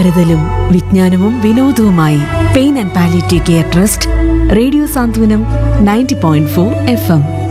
കരുതലും വിജ്ഞാനവും വിനോദവുമായി pain and palliative care trust. Radio Santhwanam 90.4 FM.